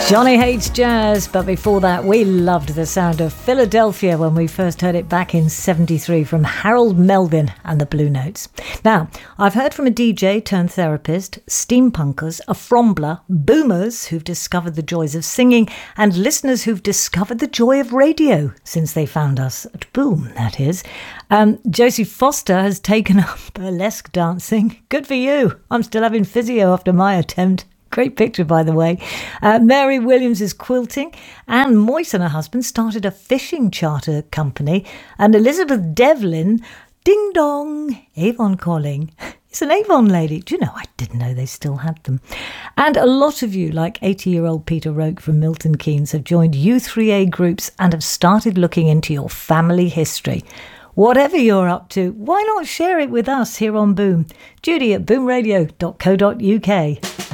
Johnny hates jazz, but before that we loved the sound of Philadelphia when we first heard it back in 73 from Harold Melvin and the Blue Notes. Now, I've heard from a DJ turned therapist, steampunkers, a frombler, boomers who've discovered the joys of singing, and listeners who've discovered the joy of radio since they found us at Boom, that is. Josie Foster has taken up burlesque dancing. Good for you. I'm still having physio after my attempt. Great picture, by the way. Mary Williams is quilting. Anne Moyse and her husband started a fishing charter company. And Elizabeth Devlin, ding dong, Avon calling. It's an Avon lady. Do you know, I didn't know they still had them. And a lot of you, like 80-year-old Peter Roke from Milton Keynes, have joined U3A groups and have started looking into your family history. Whatever you're up to, why not share it with us here on Boom? Judy at boomradio.co.uk.